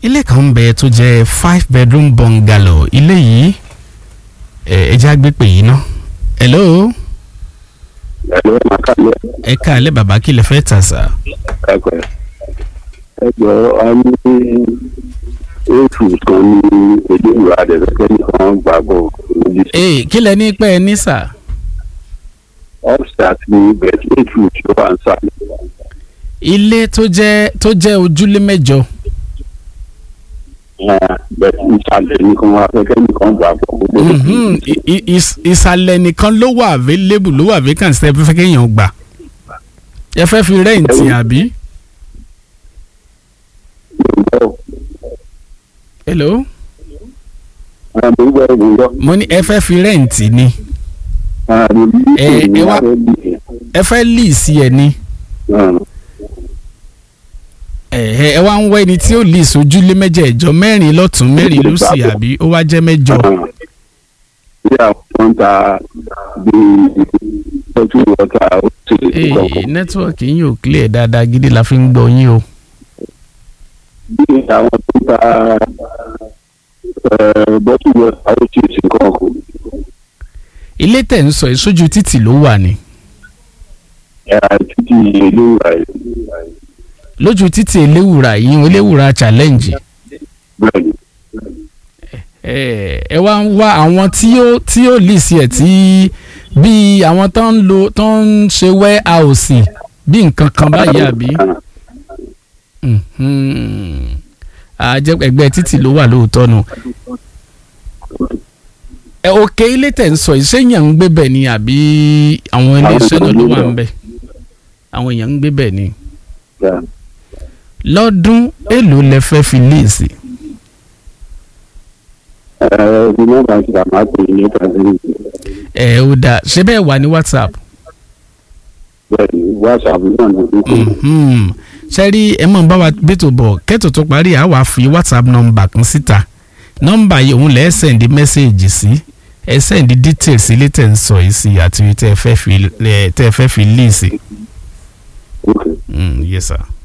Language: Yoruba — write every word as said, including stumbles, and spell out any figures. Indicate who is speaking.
Speaker 1: ilé kan ń bẹ tó jẹ́ five bedroom bungalow ilé yìí ẹ jẹ́ àgbẹ̀ pè yín ná. hello.
Speaker 2: hello makalẹ.
Speaker 1: ẹ káalẹ́ bàbá kí lẹ fẹ́ tà sá.
Speaker 2: ẹ pẹ ẹ jọ a ní ètò kan ní èdè ìwà àdẹ̀fẹ́ nìkan gbàgbọ́.
Speaker 1: ee kí lẹ ní pẹ́ ẹ ní sà.
Speaker 2: upstart ní bẹ̀rẹ̀ ètò tí ó wà ń sà.
Speaker 1: ilé tó jẹ́ tó jẹ́ ojúlé mẹ́jọ.
Speaker 2: bẹ̀rẹ̀ ìsàlẹ̀ nìkan wà fẹ́kẹ́ nìkan gbàgbọ́.
Speaker 1: ìsàlẹ̀ nìkan ló wà available ló wà vacant ṣe fẹ́ kéèyàn gbà. ẹ fẹ́ fi rẹ́ǹtì àbí. hello. mo ní ẹ fẹ́ fi rẹ́ǹtì ni. ẹ ẹ wá ẹ fẹ́ líìsì ẹ ni. ẹ ẹ wá ń wá ẹni tí ó líìsì ojúlé mẹ́jẹ̀ẹ̀jọ mẹ́rin lọ́tún mẹ́rin lósì àbí ó wá jẹ́ mẹ́jọ.
Speaker 2: bí àwọn ta bí tọ́jú wọ́ta ó ti lè kọ́kọ́.
Speaker 1: ee nẹ́tíwọ̀kì yín ò clear dáadáa gidi la fi ń gbọ́ yín o.
Speaker 2: bí àwọn tó ta bọ́tù wọ́ta ó ti lè kọ́kọ́.
Speaker 1: ilé tẹ̀ ń sọ ìsójú títì ló wà ní.
Speaker 2: ẹ̀rọ títí ìlú rẹ̀.
Speaker 1: lójú títì eléwùrà yìí eléwùrà challenge.
Speaker 2: bẹ́ẹ̀ni.
Speaker 1: ẹ ẹ wá ń wá àwọn tí ó tí ó lì sí ẹ tí bíi àwọn tó ń lo tó ń ṣe warehouse bí nǹkan kan báyìí àbí. àjẹ ẹgbẹ́ títì ló wà lóòótọ́ nù. ẹ òkè ilé tẹ̀ ń sọ ìṣèyàn ń gbé bẹ̀ ni àbí àwọn iléeṣẹ́ náà ló wà ń bẹ̀ àwọn èèyàn ń gbé bẹ̀ ni. lọ́dún èlò lẹ fẹ́ fi léèsì. ẹ ò dáa ṣé bẹ́ẹ̀ wà ní whatsapp.
Speaker 2: whatsapp náà ní.
Speaker 1: ṣe rí ẹ mọ̀ bá wa bẹ́tò bọ̀ kẹ́tò tó parí à wà fi whatsapp nọ́mbà kan síta nọ́mbà yìí òun lẹ́ẹ̀ sẹ́ndí mẹ́sẹ̀gì sí ẹ sẹ́ndí details ilé tẹ̀ ń sọ yìí sí àti tẹ́ ẹ fẹ́ fi léèsì. yes sir.